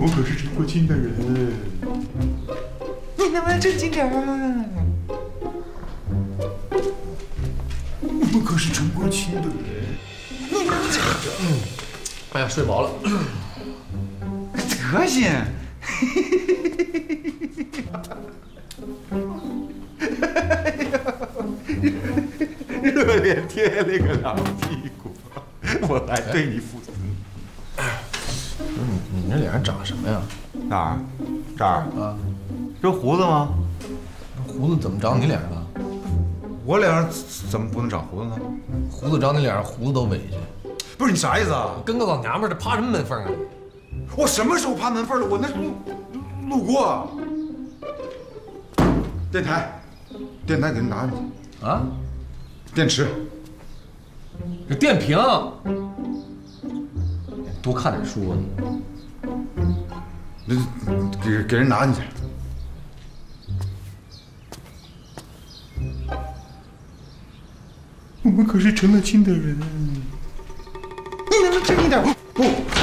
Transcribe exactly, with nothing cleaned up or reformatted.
们可是成过亲的人，你能不能正经点啊？我们可是成过亲的人，你能这样？ 嗯，哎呀，睡饱了。 德行。热脸贴了个狼屁股，我还对你负责。 你你这脸上长什么呀？ 哪儿？这儿啊？ 这胡子吗？ 胡子怎么长你脸上？ 我脸上怎么不能长胡子呢？ 胡子长你脸上，胡子都委屈。 不是你啥意思啊？ 跟个老娘们似的，趴什么门缝啊？ 我什么时候趴门缝了？我那是路路过。电台，电台给人拿进去。 啊？ 电池。 这电瓶。多看点书啊你。那给给人拿进去。我们可是成了亲的人，你能不能正经点？不。